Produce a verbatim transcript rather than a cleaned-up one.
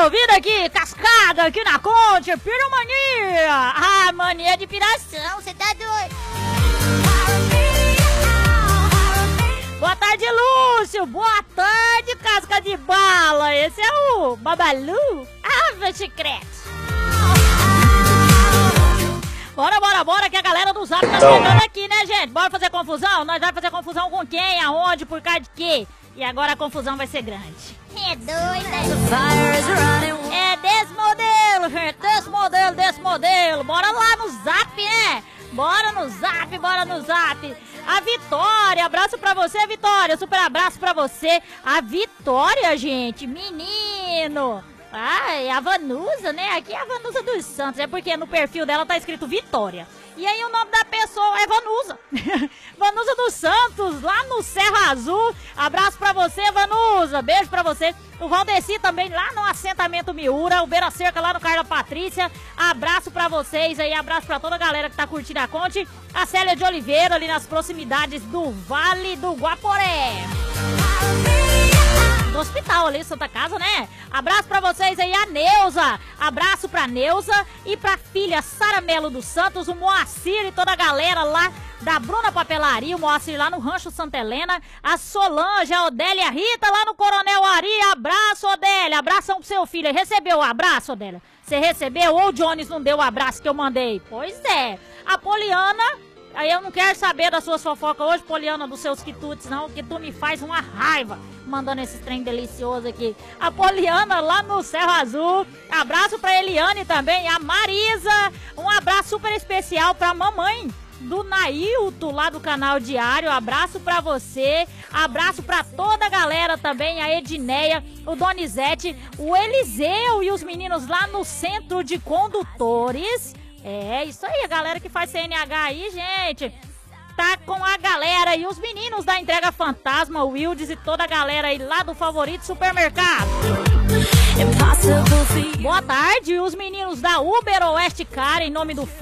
ouvindo aqui, cascada aqui na Conte, piromania. Ah, mania de piração, você tá doido? Boa tarde, Lúcio. Boa tarde, casca de bala. Esse é o Babalu. Ah, chicrete. Bora, bora, bora, que a galera do Zap tá chegando aqui, né, gente? Bora fazer confusão? Nós vamos fazer confusão com quem, aonde, por causa de quê? E agora a confusão vai ser grande. É doida. É desse modelo, gente. Desse modelo, desse modelo. Bora lá no Zap, né? Bora no Zap, bora no Zap. A Vitória, abraço pra você, Vitória. Super abraço pra você. A Vitória, gente, menino. Ah, é a Vanusa, né? Aqui é a Vanusa dos Santos. É porque no perfil dela tá escrito Vitória. E aí o nome da pessoa é Vanusa. Vanusa dos Santos, lá no Serra Azul. Abraço pra você, Vanusa. Beijo pra você. O Valdeci também lá no assentamento Miura. O Beira Cerca lá no Carla Patrícia. Abraço pra vocês aí. Abraço pra toda a galera que tá curtindo a Conte. A Célia de Oliveira ali nas proximidades do Vale do Guaporé. Do hospital ali, Santa Casa, né? Abraço pra vocês aí, a Neuza. Abraço pra Neuza e pra filha Sara Melo dos Santos, o Moacir e toda a galera lá da Bruna Papelaria, o Moacir lá no Rancho Santa Helena, a Solange, a Odélia Rita lá no Coronel Ari. Abraço, Odélia. Abração pro seu filho. Recebeu o abraço, Odélia? Você recebeu ou o Jones não deu o abraço que eu mandei? Pois é. A Poliana... Aí eu não quero saber das suas fofocas hoje, Poliana, dos seus quitutes, não, que tu me faz uma raiva mandando esse trem delicioso aqui. A Poliana lá no Serra Azul, abraço pra Eliane também, a Marisa, um abraço super especial pra mamãe do Nailton lá do canal Diário, abraço pra você, abraço pra toda a galera também, a Edneia, o Donizete, o Eliseu e os meninos lá no Centro de Condutores. É, isso aí, a galera que faz C N H aí, gente, tá com a galera e os meninos da Entrega Fantasma, o Wildes e toda a galera aí lá do Favorito Supermercado. Boa tarde, os meninos da Uber Oeste Car, em nome do